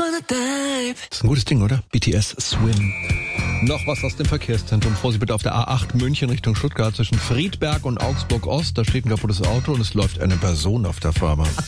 Das ist ein gutes Ding, oder? BTS Swim. Noch was aus dem Verkehrszentrum. Vorsicht bitte auf der A8 München Richtung Stuttgart zwischen Friedberg und Augsburg Ost. Da steht ein kaputtes Auto und es läuft eine Person auf der Fahrbahn.